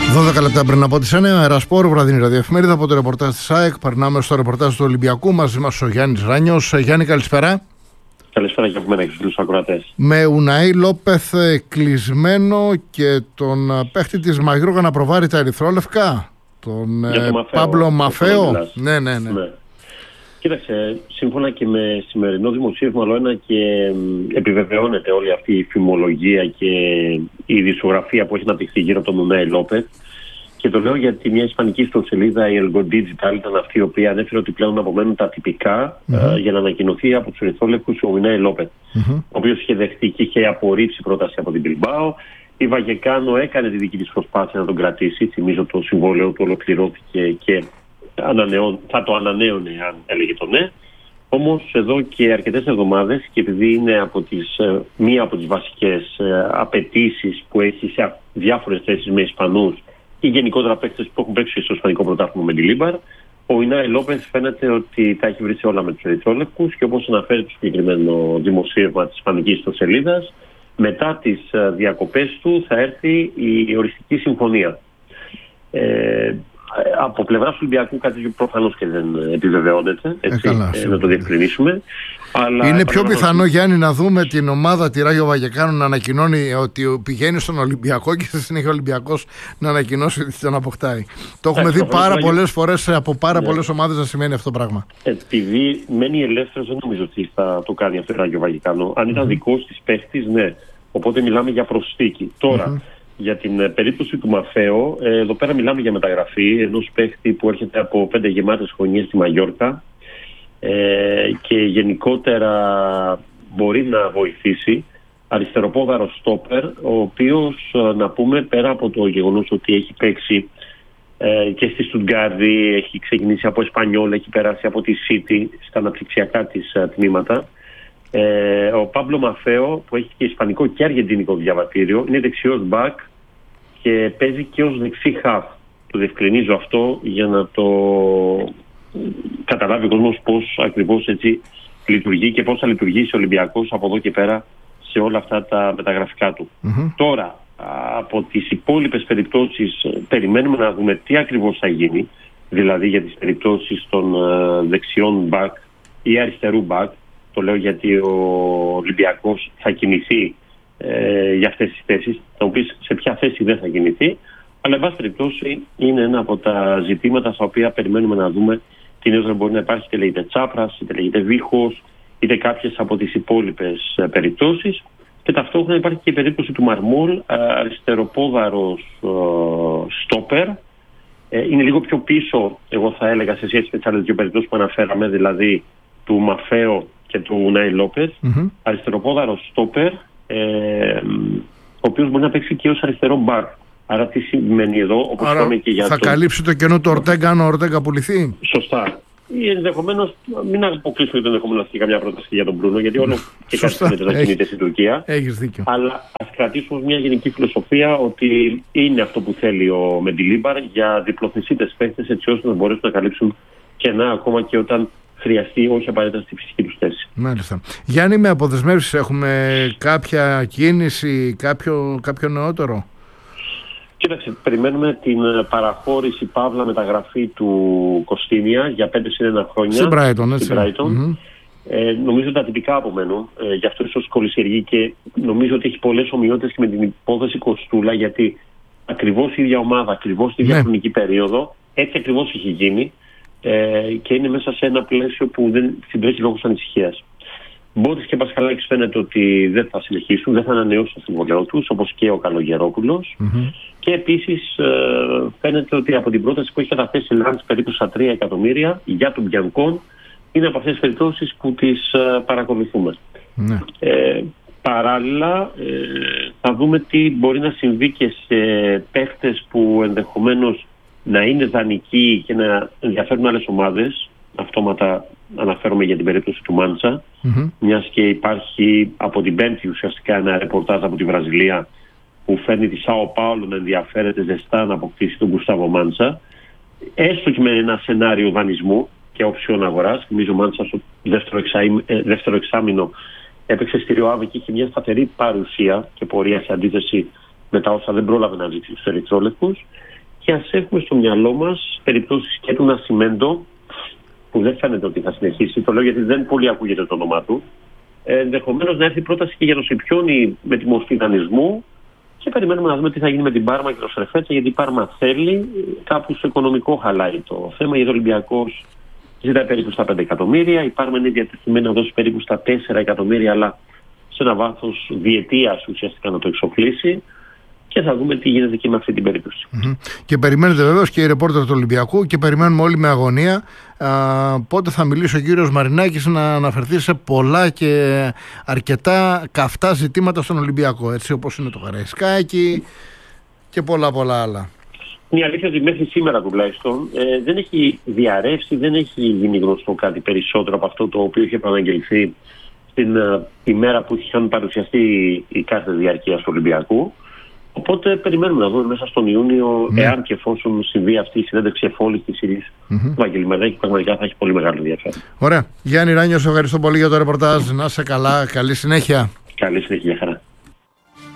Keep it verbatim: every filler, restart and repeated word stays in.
δώδεκα λεπτά πριν από τις εννιά, Αερασπόρ, βραδινή ραδιοεφημερίδα από το ρεπορτάζ της ΑΕΚ. Περνάμε στο ρεπορτάζ του Ολυμπιακού. Μαζί μας ο Γιάννης Ράνιος. Γιάννη, καλησπέρα. Καλησπέρα και από μένα και στους ακροατές. Με Ουναή Λόπεθ κλεισμένο και τον παίχτη της Μαγιόργα να προβάρει τα ερυθρόλευκα, τον ε, Πάμπλο Μαφέο. Ναι, ναι, ναι. ναι. Κοίταξε, σύμφωνα και με σημερινό δημοσίευμα, όλο ένα και επιβεβαιώνεται όλη αυτή η φημολογία και η δισογραφία που έχει αναπτυχθεί γύρω από τον Ουνάι Λόπεθ. Και το λέω γιατί μια ισπανική ιστοσελίδα, η El Digital, ήταν αυτή η οποία ανέφερε ότι πλέον απομένουν τα τυπικά mm-hmm. uh, για να ανακοινωθεί από τους ερυθρόλευκους ο Ουνάι Λόπεθ, mm-hmm. ο οποίος είχε δεχτεί και είχε απορρίψει πρόταση από την Μπιλμπάο. Η Βαγεκάνο έκανε τη δική της προσπάθεια να τον κρατήσει. Θυμίζω το συμβόλαιο του ολοκληρώθηκε και ανανεών, θα το ανανέωνε αν έλεγε το ναι. Όμως εδώ και αρκετές εβδομάδες, και επειδή είναι από τις, μία από τις βασικές απαιτήσεις που έχει σε διάφορες θέσεις με Ισπανούς ή γενικότερα παίκτες που έχουν παίξει στο Ισπανικό Πρωτάθλημα με τη Λίμπαρ, ο Ουνάι Λόπεθ φαίνεται ότι τα έχει βρει σε όλα με τους ερυθρόλευκους και όπως αναφέρει το συγκεκριμένο δημοσίευμα της ισπανικής ιστοσελίδας, μετά τις διακοπές του θα έρθει η οριστική συμφωνία. Ε, από πλευράς του Ολυμπιακού κάτι τέτοιο προφανώς και δεν επιβεβαιώνεται, έτσι, ε, καλά, ε, να το διευκρινίσουμε. Αλλά είναι πιο πιθανό, Γιάννη, να δούμε την ομάδα τη Ράγιο Βαγεκάνο να ανακοινώνει ότι πηγαίνει στον Ολυμπιακό και στη συνέχεια ο Ολυμπιακός να ανακοινώσει ότι τον αποκτάει. Το έχουμε δει πάρα πολλές φορές από πάρα πολλές ομάδες να σημαίνει αυτό το πράγμα. Επειδή μένει ελεύθερος, δεν νομίζω ότι θα το κάνει αυτό η Ράγιο Βαγεκάνο. Αν ήταν δικός της παίχτης, ναι. Οπότε μιλάμε για προσθήκη. Τώρα, για την περίπτωση του Μαφέο, εδώ πέρα μιλάμε για μεταγραφή ενός παίχτη που έρχεται από πέντε γεμάτες χρονιές στη Μαγιόρκα ε, και γενικότερα μπορεί να βοηθήσει. Αριστεροπόδαρο στόπερ, ο οποίος, να πούμε, πέρα από το γεγονός ότι έχει παίξει ε, και στη Στουτγκάρδη, έχει ξεκινήσει από Εσπανιόλ, έχει περάσει από τη Σίτι στα αναπτυξιακά της uh, τμήματα. Ε, ο Πάμπλο Μαφέο, που έχει και ισπανικό και αργεντινικό διαβατήριο, είναι δεξιός μπακ και παίζει και ως δεξί χαφ. Το διευκρινίζω αυτό για να το καταλάβει ο κόσμος πώς ακριβώς έτσι λειτουργεί και πώς θα λειτουργήσει ο Ολυμπιακός από εδώ και πέρα σε όλα αυτά τα μεταγραφικά του. Mm-hmm. Τώρα, από τις υπόλοιπες περιπτώσεις περιμένουμε να δούμε τι ακριβώς θα γίνει, δηλαδή για τις περιπτώσεις των δεξιών μπακ ή αριστερού μπακ. Το λέω γιατί ο Ολυμπιακός θα κινηθεί ε, για αυτές τις θέσεις. Θα μου πεις σε ποια θέση δεν θα κινηθεί. Αλλά εν πάση περιπτώσει είναι ένα από τα ζητήματα στα οποία περιμένουμε να δούμε τι νέος μπορεί να υπάρχει, είτε λέγεται Τσάπρας, είτε λέγεται Βίχος, είτε κάποιες από τις υπόλοιπες ε, περιπτώσεις. Και ταυτόχρονα υπάρχει και η περίπτωση του Μαρμόλ, αριστεροπόδαρος ε, στόπερ. Ε, είναι λίγο πιο πίσω, εγώ θα έλεγα, σε σχέση με τις άλλες δύο περιπτώσεις που αναφέραμε, δηλαδή του Μαφέο και του Ουνάι Λόπεθ, mm-hmm. αριστεροπόδαρο στόπερ, ε, ο οποίος μπορεί να παίξει και ως αριστερό μπακ. Άρα τι σημαίνει εδώ, όπως είπαμε και για θα το... καλύψει το κενό του Ορτέγκα αν ο Ορτέγκα πουληθεί. Σωστά. Ή ενδεχομένως, μην αποκλείσουμε το ενδεχομένως και καμιά πρόταση για τον Μπρούνο, γιατί όλο και κάτι φαίνεται να κινείται στην Τουρκία. Έχεις δίκιο. Αλλά ας κρατήσουμε μια γενική φιλοσοφία ότι είναι αυτό που θέλει ο Μεντιλίμπαρ για διπλοθεσίτες παίκτες, έτσι ώστε να μπορέσουν να καλύψουν κενά ακόμα και όταν χρειαστεί, όχι απαραίτητα στη φυσική του θέση. Μάλιστα. Γιάννη, με αποδεσμεύσεις έχουμε κάποια κίνηση, κάποιο, κάποιο νεότερο? Κοίταξε, περιμένουμε την παραχώρηση παύλα μεταγραφή του Κωστίνια για πέντε συν ένα χρόνια. Στην Brighton, έτσι. Στην Brighton. Mm-hmm. Ε, νομίζω τα τυπικά απομένουν. Ε, γι' αυτό ίσως κολλησιεργεί και νομίζω ότι έχει πολλές ομοιότητες και με την υπόθεση Κοστούλα, γιατί ακριβώς η ίδια ομάδα, ακριβώς τη ίδια ναι. χρονική περίοδο, έτσι ακριβώς έχει γίνει. Ε, και είναι μέσα σε ένα πλαίσιο που δεν συντρέχει λόγος ανησυχίας. Μπότης και Πασχαλάκης φαίνεται ότι δεν θα συνεχίσουν, δεν θα ανανεώσουν το συμβόλαιο τους, όπως και ο Καλογερόπουλος. Mm-hmm. Και επίσης ε, φαίνεται ότι από την πρόταση που έχει καταθέσει Λάντς περίπου στα τρία εκατομμύρια για τον Μπιανκόν, είναι από αυτές τις περιπτώσεις που τις ε, παρακολουθούμε. Mm-hmm. Ε, παράλληλα, ε, θα δούμε τι μπορεί να συμβεί και σε παίχτες που ενδεχομένως να είναι δανεικοί και να ενδιαφέρουν άλλες ομάδες. Αυτόματα αναφέρομαι για την περίπτωση του Μάντσα, mm-hmm. μιας και υπάρχει από την Πέμπτη ουσιαστικά ένα ρεπορτάζ από τη Βραζιλία που φέρνει τη Σάο Πάολο να ενδιαφέρεται ζεστά να αποκτήσει τον Γκουστάβο Μάντσα, έστω και με ένα σενάριο δανεισμού και οψιών αγοράς. Νομίζω ο Μάντσα στο δεύτερο, εξάμηνο, ε, δεύτερο εξάμηνο έπαιξε στη Ριοάβη και είχε μια σταθερή παρουσία και πορεία σε αντίθεση με τα όσα δεν πρόλαβε να ζήσει στους ερυθρόλευκους. και ας έχουμε στο μυαλό μας περιπτώσεις και του Νασιμέντο, που δεν φαίνεται ότι θα συνεχίσει. Το λέω γιατί δεν πολύ ακούγεται το όνομά του. Ε, ενδεχομένως να έρθει πρόταση και για το Σιπιόνι με τη μορφή δανεισμού. Και περιμένουμε να δούμε τι θα γίνει με την Πάρμα και το Σερφέτσα, γιατί η Πάρμα θέλει, κάπου στο οικονομικό χαλάει το θέμα. Γιατί ο Ολυμπιακός ζητάει περίπου στα πέντε εκατομμύρια. Η Πάρμα είναι διατεθειμένη να δώσει περίπου στα τέσσερα εκατομμύρια, αλλά σε ένα βάθος διετίας ουσιαστικά να το εξοπλίσει. Και θα δούμε τι γίνεται και με αυτή την περίπτωση. Mm-hmm. Και περιμένετε βεβαίως και οι ρεπόρτερ του Ολυμπιακού και περιμένουμε όλοι με αγωνία α, πότε θα μιλήσει ο κύριος Μαρινάκης να αναφερθεί σε πολλά και αρκετά καυτά ζητήματα στον Ολυμπιακό, έτσι όπως είναι το Καραϊσκάκι και πολλά πολλά άλλα. Είναι αλήθεια ότι μέχρι σήμερα τουλάχιστον ε, δεν έχει διαρρεύσει, δεν έχει γίνει γνωστό κάτι περισσότερο από αυτό το οποίο είχε προαναγγελθεί την τη μέρα που είχαν παρουσιαστεί οι κάρτες διαρκείας του Ολυμπιακού. Οπότε περιμένουμε να δούμε μέσα στον Ιούνιο, ναι. εάν και εφόσον συμβεί αυτή η συνέντευξη εφόλης της Συρής mm-hmm. του Βαγγέλη Μαρινάκη, πραγματικά θα έχει πολύ μεγάλο ενδιαφέρον. Ωραία. Γιάννη Ράνιο, σε ευχαριστώ πολύ για το ρεπορτάζ. Να είσαι καλά. Καλή συνέχεια. Καλή συνέχεια, χαρά.